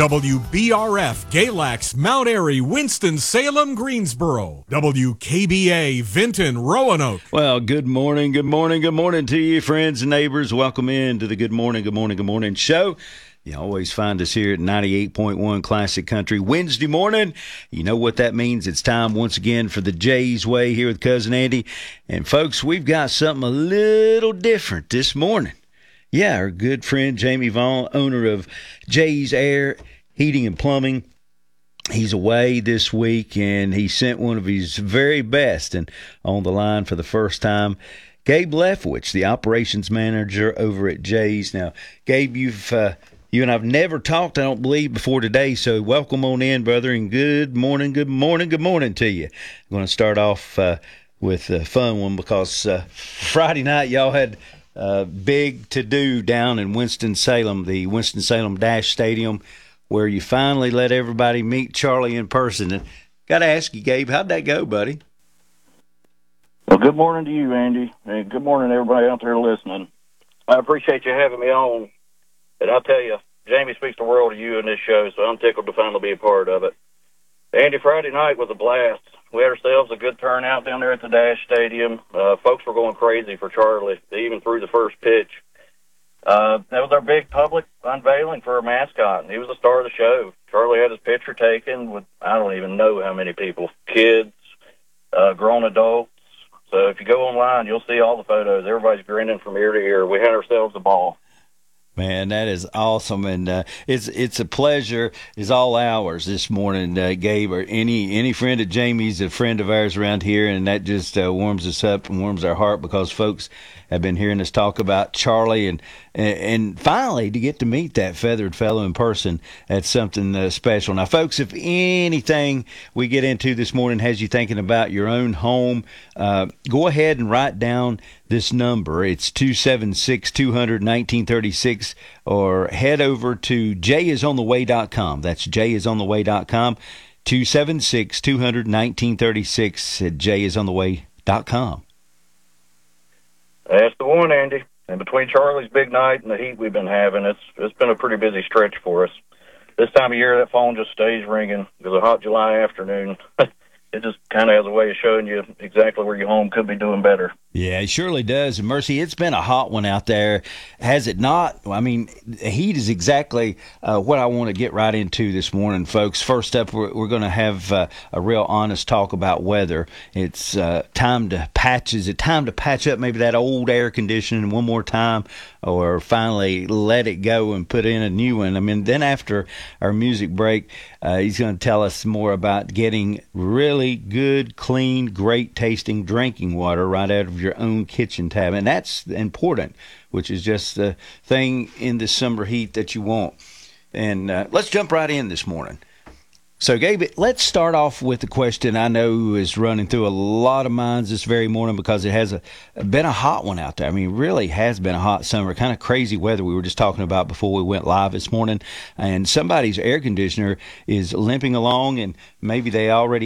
WBRF, Galax, Mount Airy, Winston-Salem, Greensboro. WKBA, Vinton, Roanoke. Well, good morning to you, friends and neighbors. Welcome in to the Good Morning show. You always find us here at 98.1 Classic Country Wednesday morning. You know what that means. It's time once again for the Jay's Way here with Cousin Andy. And, folks, we've got something a little different this morning. Yeah, our good friend Jamie Vaughn, owner of Jay's Air Heating and Plumbing. He's away this week, and he sent one of his very best. And on the line for the first time, Gabe Lefowitz, the operations manager over at Jay's. Now, Gabe, you and I've never talked, I don't believe, before today, so welcome on in, brother, and good morning to you. I'm going to start off with a fun one because Friday night y'all had big to-do down in Winston-Salem, the Winston-Salem Dash Stadium, where you finally let everybody meet Charlie in person. And got to ask you, Gabe, how'd that go, buddy? Well, good morning to you, Andy, and good morning to everybody out there listening. I appreciate you having me on. And I'll tell you, Jamie speaks the world to you in this show, so I'm tickled to finally be a part of it. Andy, Friday night was a blast. We had ourselves a good turnout down there at the Dash Stadium. Folks were going crazy for Charlie. They even threw the first pitch. That was our big public unveiling for our mascot. He was the star of the show. Charlie had his picture taken with I don't even know how many people, kids, grown adults. So if you go online, you'll see all the photos. Everybody's grinning from ear to ear. We had ourselves a ball. Man, that is awesome, and it's a pleasure. It's all ours this morning, Gabe. Or any friend of Jamie's a friend of ours around here, and that just warms us up and warms our heart because folks have been hearing us talk about Charlie, and finally to get to meet that feathered fellow in person, that's something special. Now, folks, if anything we get into this morning has you thinking about your own home, go ahead and write down this number. It's 276-200-1936, or head over to jayisontheway.com. That's jayisontheway.com, 276-200-1936 at jayisontheway.com. That's the one, Andy. And between Charlie's big night and the heat we've been having, it's been a pretty busy stretch for us. This time of year, that phone just stays ringing because a hot July afternoon, it just kind of has a way of showing you exactly where your home could be doing better. Yeah, it surely does. And Mercy, it's been a hot one out there, has it not? I mean, heat is exactly what I want to get right into this morning, folks. First up, we're going to have a real honest talk about weather. It's time to patch. Is it time to patch up maybe that old air conditioning one more time, or finally let it go and put in a new one? I mean, then after our music break, he's going to tell us more about getting really good, clean, great-tasting drinking water right out of your own kitchen tab. And that's important, which is just the thing in the summer heat that you want. And let's jump right in this morning. So, Gabe, let's start off with the question I know is running through a lot of minds this very morning because it has been a hot one out there. I mean, it really has been a hot summer, kind of crazy weather we were just talking about before we went live this morning. And somebody's air conditioner is limping along, and maybe they already